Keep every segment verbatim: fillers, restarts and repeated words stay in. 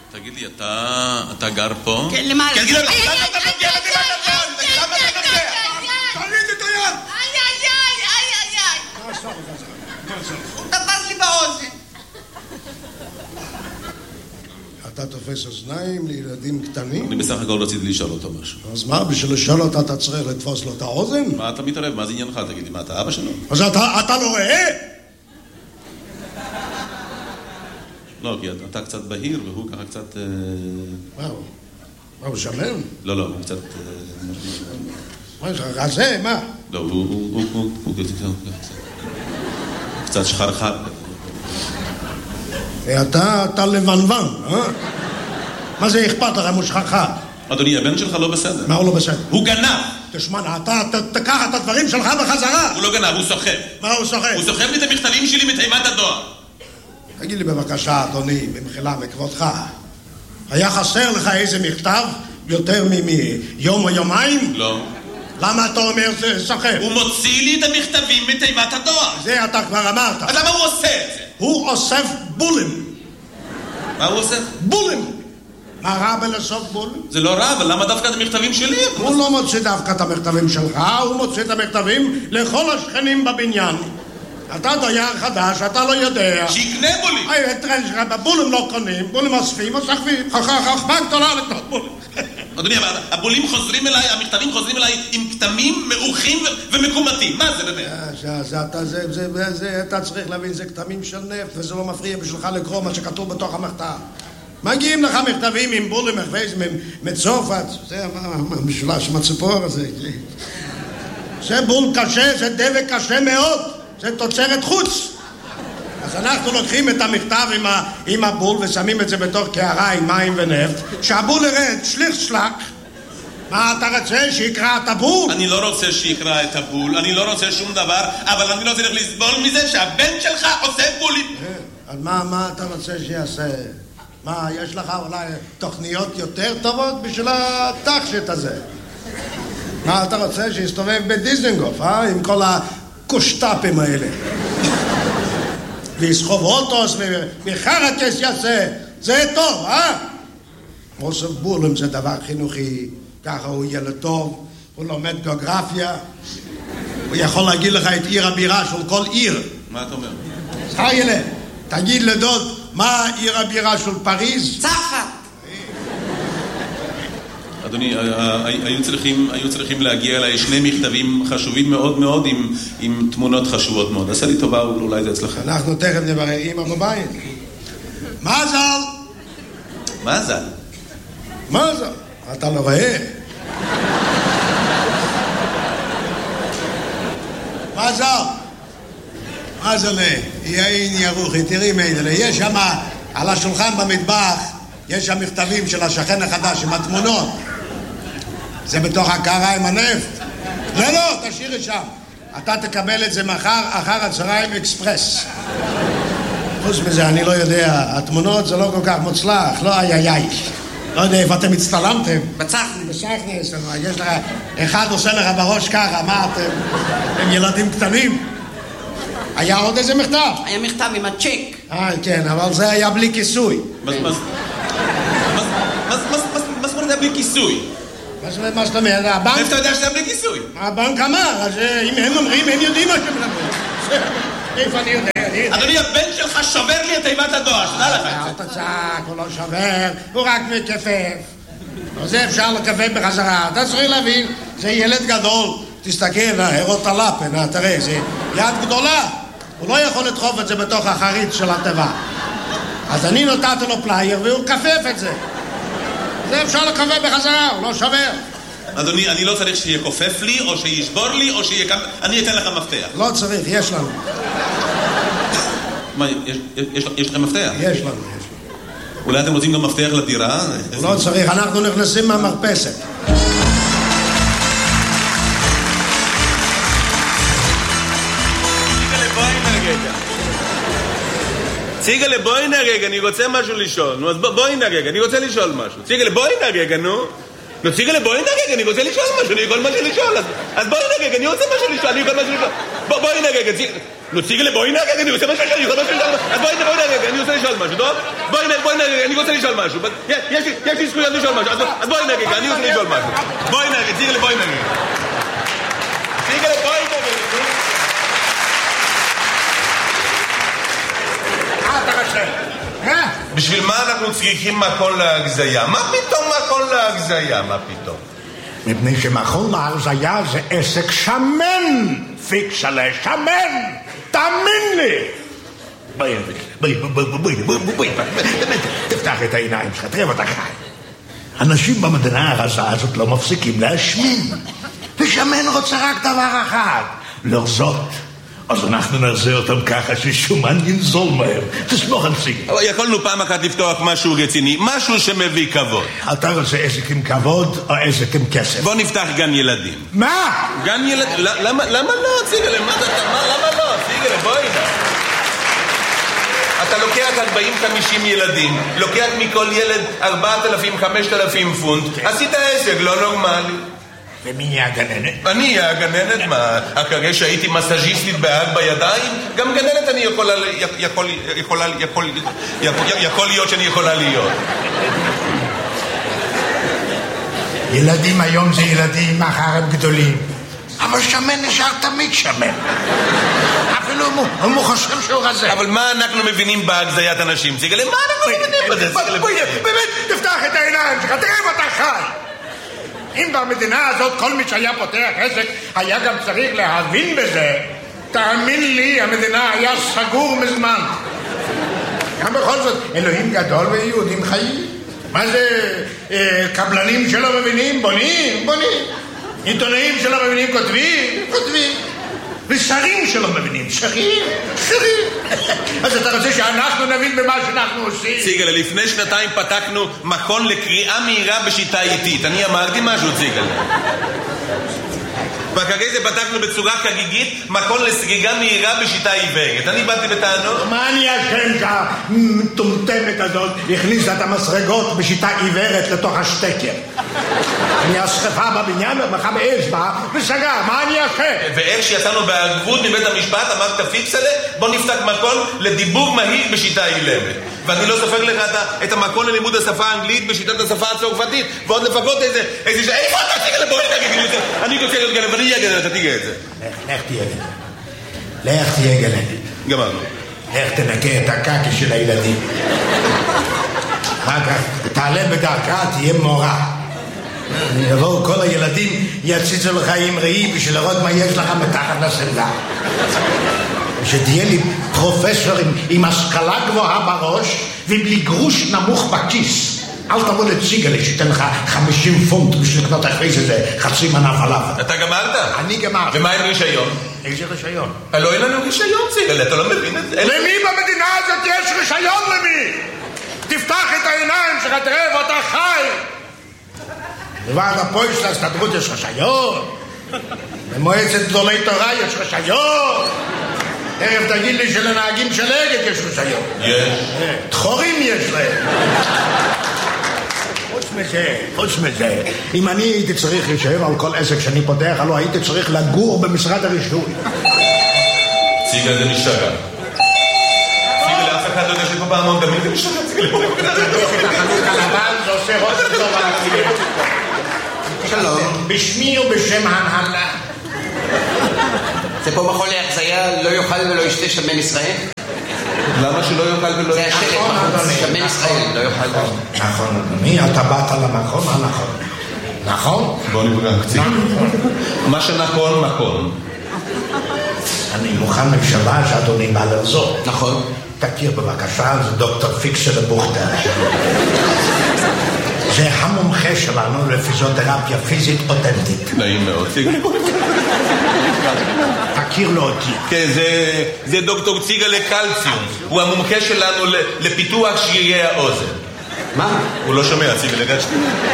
תגיד לי, אתה... אתה גר פה? כן, למעלה. כן, גילה, למה אתה נוגע בדירת הטון? למה אתה נוגע? תוריד את היד! איי, איי, איי, איי, איי. מה עשה לך? הוא תפס לי באוזן. אתה תופס אוזניים לילדים קטנים? אני בסך הכל רציתי לשאול אותו משהו. אז מה, בשביל לשאול אותה אתה צריך לתפוס לו את האוזן? מה אתה מתערב? מה זה עניינך? תגיד לי, מה, אתה אבא שלו? אז אתה, אתה לא רואה? לא, כי אתה קצת בהיר והוא ככה קצת... מה הוא? מה הוא שמן? לא, לא, הוא קצת... מה יש לך? רזה? מה? לא, הוא... הוא... הוא... הוא... קצת שחרחר. אתה, אתה לבנוון, אה? מה זה אכפת לך אם הוא שחרחר? אדוני, הבן שלך לא בסדר. מה הוא לא בסדר? הוא גנב! תשמע, אתה תקח את הדברים שלך בחזרה. הוא לא גנב, הוא סוחב. מה הוא סוחב? הוא סוחב לי את המכתבים שלי מתיבת הדואר. תגיד לי בבקשה, אדוני, במחילה מכבודך, היה חסר לך איזה מכתב יותר מיום או יומיים? לא. למה אתה אומר זה סוחב? הוא מוציא לי את המכתבים מתיבת הדואר. זה אתה כבר אמרת. אז למה הוא עושה את זה? הוא אוסף בולים. מה הוא עושה? בולים. מה רע בלאסוף בולים? זה לא רע, אבל למה דווקא את המכתבים שלי? הוא לא מוציא דווקא את המכתבים שלך, הוא מוציא את המכתבים לכל השכנים בבניין. אתה דייר חדש, אתה לא יודע. שיקנה בולים. היי, תראה לך, בולים לא קונים, בולים אוספים, אוספים, חכמה גדולה לקנות בולים. אדוני, אבל הבולים חוזרים אליי, המכתבים חוזרים אליי עם כתמים מעוכים ומקומטים. מה זה באמת? אתה צריך להבין, זה כתמים של נפט, וזה לא מפריע בשבילך לקרוא מה שכתוב בתוך המכתב. מגיעים לך מכתבים עם בולים מצרפת, זה המשולש מהציפור הזה. זה בול קשה, זה דבק קשה מאוד, זה תוצרת חוץ. אז אנחנו לוקחים את המכתב עם, ה, עם הבול ושמים את זה בתוך קערה עם מים ונפט, שהבול ירד שליך שלק. מה אתה רוצה? שיקרא את הבול? אני לא רוצה שיקרא את הבול, אני לא רוצה שום דבר, אבל אני לא צריך לסבול מזה שהבן שלך עושה בולים. אז מה, מה אתה רוצה שיעשה? מה, יש לך אולי תוכניות יותר טובות בשביל התחשת הזה? מה אתה רוצה? שיסתובב בדיזנגוף, אה? עם כל הקושטאפים האלה. ויסחוב אוטוס וחרקס יעשה, זה טוב, אה? אוסף בולים זה דבר חינוכי, ככה הוא ילד טוב, הוא לומד גיאוגרפיה, הוא יכול להגיד לך את עיר הבירה של כל עיר. מה אתה אומר? שחר ילד, תגיד לדוד, מה עיר הבירה של פריז? צרפת. אדוני, היו צריכים, היו צריכים להגיע אליי שני מכתבים חשובים מאוד מאוד עם, עם תמונות חשובות מאוד. עשה לי טובה, אולי זה אצלך. אנחנו תכף נברר עם הבבית. מזל! מזל? מזל! אתה לא רואה? מזל! מזל, יאין ירוחי, תראי מידלה. יש שם, על השולחן במטבח, יש שם מכתבים של השכן החדש עם התמונות. זה בתוך הקערה עם הנפט. לא, לא, תשאירי שם. אתה תקבל את זה מחר, אחר הצהריים אקספרס. חוץ מזה, אני לא יודע, התמונות זה לא כל כך מוצלח, לא איי איי איי. לא יודע איפה אתם הצטלמתם. בצחני. בצחני יש לנו, יש לך, אחד עושה לך בראש ככה, מה אתם? הם ילדים קטנים. היה עוד איזה מכתב? היה מכתב עם הצ'ק. אה, כן, אבל זה היה בלי כיסוי. מה זאת אומרת היה בלי כיסוי? מה זאת אומרת? הבנק... איפה אתה יודע שזה בלי כיסוי? הבנק אמר, אז אם הם אומרים, הם יודעים מה שהם מדברים. איפה אני יודע? אדוני, הבן שלך שובר לי את תיבת הדואר, שתדע לך את זה. אל תצעק, הוא לא שובר, הוא רק מכפף. זה אפשר לכפף בחזרה. אתה צריך להבין, זה ילד גדול. תסתכל, הרות הלפן, תראה, זה יד גדולה. הוא לא יכול לדחוף את זה בתוך החריץ של הטבע. אז אני נתתי לו פלייר והוא כפף את זה. זה אפשר לכפף בחזרה, הוא לא שובר. אדוני, אני לא צריך שיהיה כופף לי, או שישבור לי, או שיהיה... אני אתן לך מפתח. לא צריך, יש לנו. מה, יש לכם מפתח? יש לנו, יש לנו. אולי אתם רוצים גם מפתח לדירה? לא צריך, אנחנו נכנסים מהמרפסת. ציגלה, בואי נרגע, אני רוצה משהו לשאול. נו, אז בואי נרגע, אני רוצה לשאול משהו. ציגלה, בואי נרגע, נו. נו, ציגלה, בואי נרגע, אני רוצה לשאול משהו, אני יכול משהו לשאול. אז בואי נרגע, אני רוצה משהו לשאול, אני יכול משהו לשאול. בואי נרגע, ציגלה. נו, ציגלה, בואי נרגע, אני רוצה משהו, אני רוצה לשאול משהו. אז בואי נרגע, אני רוצה לשאול משהו, טוב? בואי נרגע, אני רוצה לשאול משהו. יש לי זכויות לשאול משהו, אז בואי נרגע, אני רוצה לשאול משהו. בואי נרגע, ציגלה, בואי נרגע. ציגלה, בואי נרגע. אה, אתה רשם. בשביל מה אנחנו צריכים מכון להגזיה? מה פתאום מכון להגזיה? מה פתאום? מפני שמכון להרזיה זה עסק שמן, פיקסלה, שמן, תאמין לי. בואי, בואי, בואי, בואי, בואי, בואי, באמת, תפתח את העיניים שלך, תראה אותך חי. אנשים במדינה הרזה הזאת לא מפסיקים להשמין, ושמן רוצה רק דבר אחד, לרזות. אז אנחנו נעשה אותם ככה ששומן ינזול מהר. תסמוך על סיגי. אבל יכולנו פעם אחת לפתוח משהו רציני, משהו שמביא כבוד. אתה רוצה עסק עם כבוד או עסק עם כסף? בוא נפתח גן ילדים. מה? גן ילדים? למה לא, ציגלה? למה לא? ציגלה, בואי נא. אתה לוקח ארבעים חמישים ילדים, לוקח מכל ילד ארבעת אלפים חמשת אלפים פונט, עשית עסק לא נורמלי. ומי יהיה הגננת? אני אהיה הגננת, מה? אחרי שהייתי מסאז'יסטית בהג בידיים, גם גננת אני יכולה, יכול, יכולה, יכול, יכול, יכול להיות שאני יכולה להיות. ילדים היום זה ילדים, מחר הם גדולים. אבל שמן נשאר תמיד שמן. אפילו אם הוא חושב שהוא רזה. אבל מה אנחנו מבינים בהגזיית אנשים? ציגלה, מה אנחנו מבינים בזה? באמת, תפתח את העיניים שלך, תראה ואתה חי. אם במדינה הזאת כל מי שהיה פותח עסק היה גם צריך להבין בזה, תאמין לי, המדינה היה סגור מזמן. גם בכל זאת, אלוהים גדול ויהודים חיים. מה זה, אה, קבלנים שלא מבינים? בונים, בונים. עיתונאים שלא מבינים כותבים, כותבים. ושרים שלא מבינים, שרים, שרים. אז אתה רוצה שאנחנו נבין במה שאנחנו עושים? ציגלה, לפני שנתיים פתחנו מכון לקריאה מהירה בשיטה איטית. אני אמרתי משהו, ציגלה. ואחרי זה פתחנו בצורה חגיגית מכון לסגיגה מהירה בשיטה עיוורת. אני באתי בטענות. מה אני אשם שהמטומטמת הזאת הכניסה את המסרגות בשיטה עיוורת לתוך השטקר? אני השכפה בבניין ומחה באש בה וסגר, מה אני אשם? ואיך שיצאנו בערבות מבית המשפט אמרת פיקסלה, בוא נפתח מכון לדיבור מהיר בשיטה אילמת. ואני לא סופר לך את המכון ללימוד השפה האנגלית בשיטת השפה הצרפתית, ועוד לפחות איזה, איזה ש... איפה אתה תיגלה? בואי תגיד לי, אני רוצה להיות גנב, ואני אהיה גנב, אתה תיגלה את זה. לך תהיה גנב. לך תהיה גנב. גמרנו. לך תנקה את הקקי של הילדים. אחר כך תעלה בדרכה, תהיה מורה. יבואו כל הילדים, יציצו לך עם ראי בשביל לראות מה יש לך מתחת לשמלה. שתהיה לי פרופסור עם, עם השכלה גבוהה בראש ובלי גרוש נמוך בכיס. אל תבוא לציגלה שתן לך חמישים פונט בשביל לקנות אחרי זה חצי מנה פלאפל. אתה גמרת? אני גמרת. ומה עם רישיון? איזה רישיון? לא אין לנו רישיון, ציגלה, אתה לא מבין את זה? למי במדינה הזאת יש רישיון למי? תפתח את העיניים שלך, תראה ואתה חי. בוועד הפועל של ההסתדרות יש רישיון. במועצת גדולי תורה יש רישיון. ערב תגיד לי שלנהגים של אגד יש רישיון. יש. דחורים יש להם. חוץ מזה, חוץ מזה, אם אני הייתי צריך רישיון על כל עסק שאני פותח, הלוא הייתי צריך לגור במשרד הרישוי. ציגלה זה משתגע. ציגלה, אף אחד לא יודע שפה פעמון דמים, זה משתגע, ציגלה. את החנות הלבן זה עושה ראש טוב על הקליינט. שלום. בשמי ובשם ההנהלה. זה פה מכון להחזיה, לא יאכל ולא ישתה שמן ישראל? למה שלא יאכל ולא זה ישתה? השלט, שמן ישראל, לא יאכל. נכון, אדוני, אתה באת למקום הנכון. נכון? בוא נברח קצת. מה שנכון, נכון. אני מוכן לפשרה שאדוני בא לרזות. נכון. תכיר בבקשה, זה דוקטור פיקסלה בוכטר. זה המומחה שלנו לפיזיותרפיה פיזית אותנטית. נעים מאוד. תכיר לו אותי. כן, זה דוקטור ציגלה קלציום. הוא המומחה שלנו לפיתוח שרירי האוזן. מה? הוא לא שומע, ציגלה גשתי.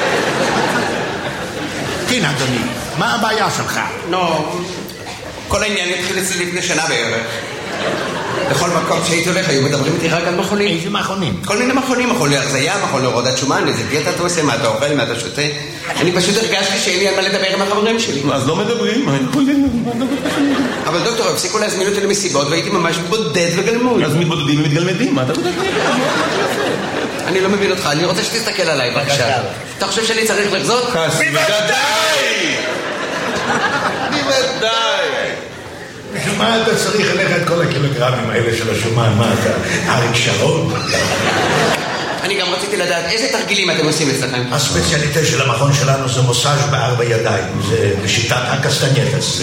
כן, אדוני, מה הבעיה שלך? לא, כל העניין התחיל אצלי לפני שנה בערך. בכל מקום שהייתי הולך היו מדברים איתי רק על מכונים. איזה מכונים? כל מיני מכונים, מכון להרזייה, מכון להורדת שומן, איזה דיאטה אתה עושה, מה אתה אוכל, מה אתה שותה. אני פשוט הרגשתי שאין לי על מה לדבר עם החברים שלי. אז לא מדברים, מה יכולים? אבל דוקטור, הפסיקו להזמין אותי למסיבות והייתי ממש בודד וגלמוד. אז מתבודדים ומתגלמדים, מה אתה בודד? אני לא מבין אותך, אני רוצה שתסתכל עליי, בבקשה. אתה חושב שאני צריך לחזות? בוודאי! בוודאי! בשביל מה אתה צריך ללכת את כל הקילוגרמים האלה של השומן? מה אתה? אריק שרון? אני גם רציתי לדעת איזה תרגילים אתם עושים אצלכם. הספציאליטה של המכון שלנו זה מוסאז' בארבע ידיים. זה בשיטת הקסטנייטס.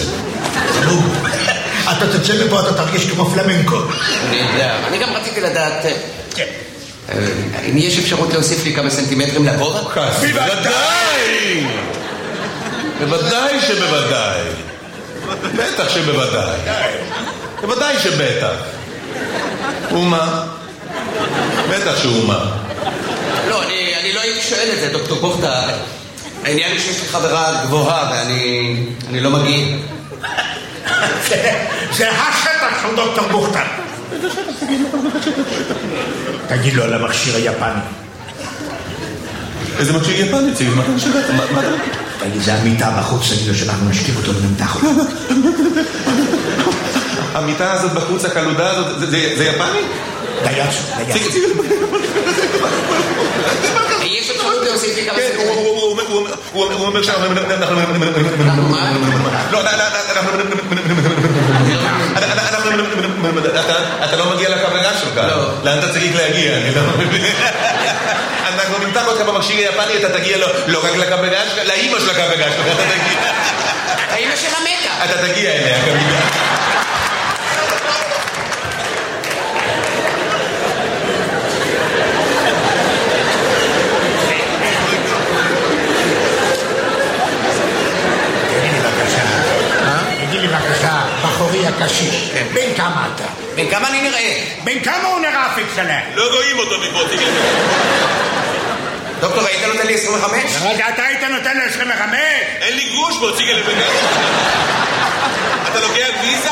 אתה תצא מפה, אתה תרגיש כמו פלמנקו. אני יודע. אני גם רציתי לדעת... אם יש אפשרות להוסיף לי כמה סנטימטרים לגובה? בוודאי! בוודאי שבוודאי. בטח שבוודאי. בוודאי שבטח. ומה? בטח שאומה. לא, אני, אני לא הייתי שואל את זה, דוקטור בוכתה. העניין היא שיש לי חברה גבוהה ואני אני לא מגיע. זה השטח של דוקטור בוכתה. תגיד לו על המכשיר היפני. איזה מכשיר יפני? תגיד, מה אתה משגעת? מה אתה... תגיד, זה המיטה בחוץ, תגיד לו שאנחנו נשכיב אותו ונמתח אותו. המיטה הזאת בחוץ, הקלודה הזאת, זה יפני? דייצו, דייצו. יש אפשרות להוסיף לי כמה כן, הוא אומר שאנחנו... לא, אתה לא מגיע לקבלה שלך. לאן אתה צריך להגיע? אני לא מבין. אנחנו נמתח אותך במכשיר היפני, אתה תגיע לא רק לקבלה שלך, לאמא של הקבלה שלך, אתה תגיע. האמא של המתה. אתה תגיע אליה, כמובן. בחורי הקשיש, בין כמה אתה? בין כמה אני נראה? בין כמה הוא נראה פיקסלה? לא רואים אותו מפה, תגיד. דוקטור, היית נותן לי עשרים וחמש? רגע, אתה היית נותן לי עשרים וחמש? אין לי גרוש בו, ציגה לבנה. אתה לוקח ויזה?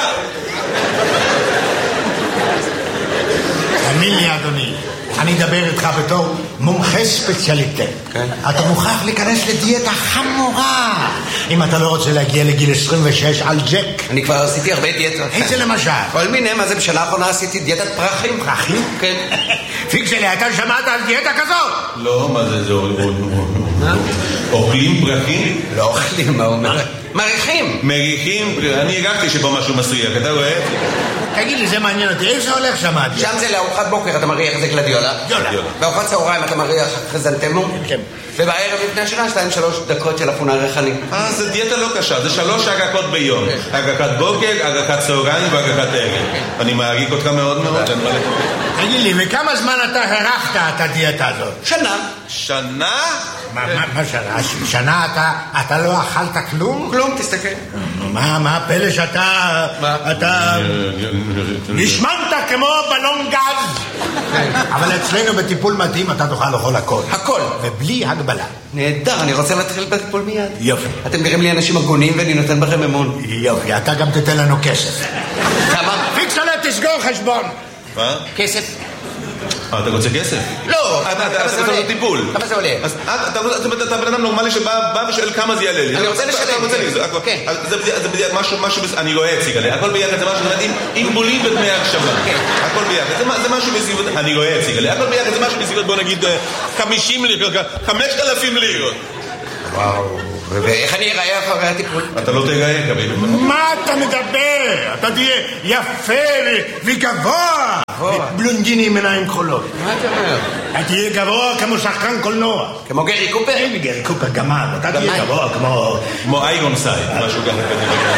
תאמין לי, אדוני, אני אדבר איתך בתור מומחה ספציאליטה. אתה מוכרח להיכנס לדיאטה חמורה אם אתה לא רוצה להגיע לגיל עשרים ושש על ג'ק. אני כבר עשיתי הרבה דיאטות. איזה למשל? כל מיני, מה זה בשנה האחרונה עשיתי דיאטת פרחים. פרחים? כן. פיקסלי, אתה שמעת על דיאטה כזאת? לא, מה זה, זה אוכלים פרחים? לא אוכלים, מה אומר? מריחים. מריחים, אני הגעתי שבו משהו מסריח, אתה רואה? תגיד לי, זה מעניין אותי, איך זה הולך שם? שם זה לארוחת בוקר, אתה מריח את זה גלדיולה. בארוחת צהריים אתה מריח חזנטמו. כן. ובערב לפני השנה, שתיים שלוש דקות של אפונה ריחני. אה, זה דיאטה לא קשה, זה שלוש הגקות ביום. הגקת בוקר, הגקת צהריים והגקת ערב. אני מעריך אותך מאוד מאוד. תגיד לי, וכמה זמן אתה הרחת את הדיאטה הזאת? שנה. שנה? מה שנה? שנה אתה לא אכלת כלום? כלום, תסתכל. מה הפלא שאתה... אתה... נשמנת כמו בלון גז. אבל אצלנו בטיפול מתאים אתה תוכל לאכול הכל. הכל. ובלי הגבלה. נהדר, אני רוצה להתחיל בטיפול מיד. יופי. אתם נראים לי אנשים הגונים ואני נותן בכם אמון. יופי, אתה גם תתן לנו כסף. כמה? פיקסלה, תסגור חשבון. מה? כסף. אתה רוצה כסף? לא. אתה עושה אותו טיפול. כמה זה עולה? אתה בן אדם נורמלי שבא ושואל כמה זה יעלה לי. אני רוצה לשלם. אתה רוצה לי, זה משהו, אני לא אציג עליה. הכל ביחד זה משהו, עם בולים ודמי הקשבה. הכל ביחד. זה משהו בסביבות, אני לא אציג עליה. הכל ביחד זה משהו בסביבות, בוא נגיד, חמישים לירות, חמשת אלפים לירות. וואו. ואיך אני אראה אחרי הטיפול? אתה לא תראה, קביל. מה אתה מדבר? אתה תהיה יפה וגבוה. בלונדיני עם עיניים כחולות. מה אתה אומר? אתה תהיה גבוה כמו שחקן קולנוע. כמו גרי קופר? אין לי גרי קופר, גמל. אתה תהיה גבוה כמו... כמו איירון סייד, משהו ככה כזה.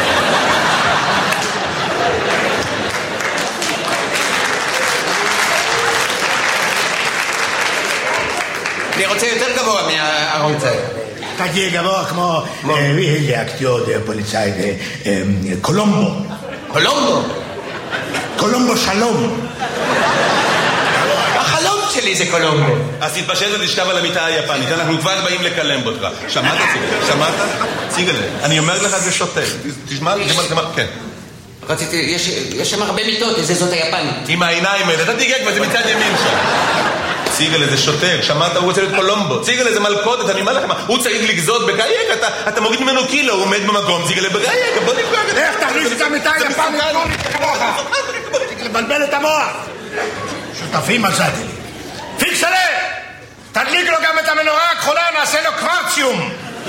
אני רוצה יותר גבוה מהארון סייד. אתה תהיה גבוה כמו... איזה אקטיור פוליצאי, קולומבו. קולומבו? קולומבו שלום. החלום שלי זה קולומבו. אז תתפשט ותשכב על המיטה היפנית, אנחנו כבר באים לקלם אותך. שמעת? שמעת? ציג על זה. אני אומר לך זה שוטה. תשמע, תשמע, כן. רציתי, יש, יש שם הרבה מיטות, איזה זאת היפנית. עם העיניים האלה, אתה תיגע כבר, זה מצד ימין שם. ציגל איזה שוטר, שמעת, הוא רוצה להיות קולומבו. ציגל איזה מלכודת, אני אומר לכם, הוא צריך לגזות בקייק, אתה, אתה מוריד ממנו קילו, הוא עומד במקום, ציגל בקייק, בוא נפגע. איך תכניס את המיטה היפנית כמוך? לבלבל את המוח. שותפים מצאתי לי. פיקסלה! תדליק לו גם את המנורה הכחולה, נעשה לו קוורציום.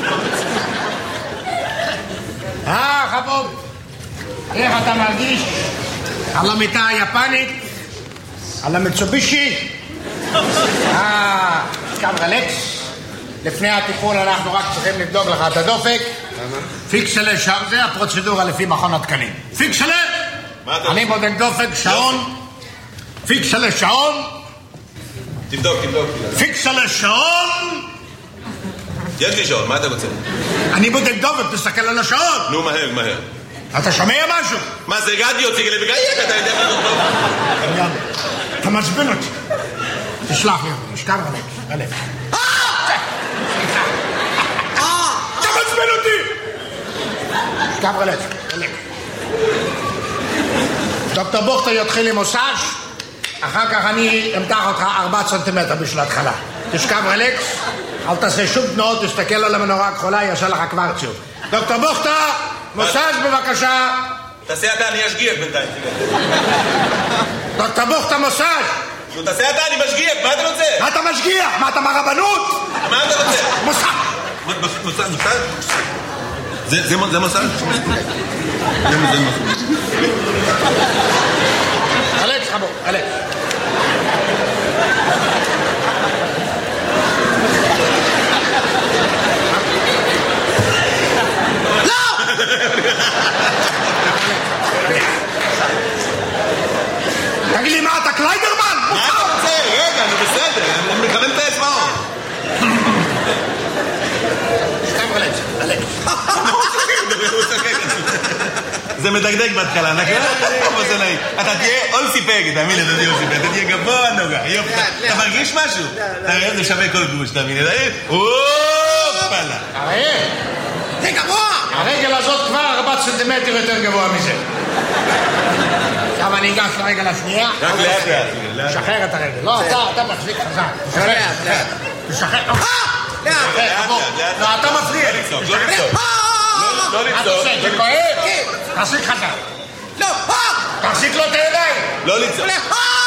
אה, חבוב. איך אתה מרגיש? על המיטה היפנית? על המצובישי? אה, קברלקס. לפני הטיפול אנחנו רק צריכים לבדוק לך את הדופק. פיקסלה, זה הפרוצדורה לפי מכון התקנים. פיקסלה! אני בודק דופק, שעון. פיקסלה, שעון. תבדוק, תבדוק. פיקסלה, שעון. יש לי שעון, מה אתה רוצה? אני בודק דופק, תסתכל על השעון. נו, מהר, מהר. אתה שומע משהו? מה זה רדיו, ציגל בקייק, אתה יודע מה זאת טוב? אתה מצבין אותי. תשלח לי, תשכב עליך. אתה מצבין אותי! תשכב עליך. דוקטור בוכטר יתחיל עם מוסאז', אחר כך אני אמתח אותך ארבעה סנטימטר בשביל ההתחלה. תשכב רלקס, אל תעשה שום תנועות, תסתכל על המנורה הכחולה, יעשה לך קוורציום. דוקטור בוכטר, מוסאז' בבקשה. תעשה אתה, אני אשגיח בינתיים. דוקטור בוכטר, מוסאז'. נו, תעשה אתה, אני משגיח, מה אתה רוצה? מה אתה משגיח? מה אתה מהרבנות? מה אתה רוצה? מוסאז'. מוסאז', מוסאז'? זה מוסאז'? זה מוסאז'? אלכס, חבוב, אלכס. לא! תגיד לי, מה אתה קליידרמן? מה אתה רוצה? רגע, אני בסדר, אני מכוון את האצבעות. סתם אלכס, אלכס. זה מדגדג בהתחלה, נכון? אבל זה נעים. אתה תהיה אולסי פג, תאמין לי, אתה תהיה אולסי פג, אתה תהיה גבוה נוגע. אתה מרגיש משהו? תראה, זה שווה כל גרוש, תאמין לי. אופלה. הרי, זה גבוה. הרגל הזאת כבר ארבעה סנטימטר יותר גבוה מזה. עכשיו אני אגש לרגל השנייה. רק לאט לאט. תשחרר את הרגל. לא, אתה מחזיק חזק. תשחרר. תשחרר. לאט לאט. לא, אתה מפריע. לא לצעוק, לא לצעוק. לא לצעוק. זה כואב? תחזיק חזק. לא. תחזיק לו את הידיים. לא לצעוק.